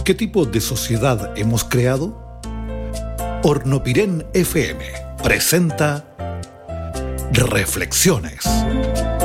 ¿Qué tipo de sociedad hemos creado? Hornopiren FM presenta Reflexiones.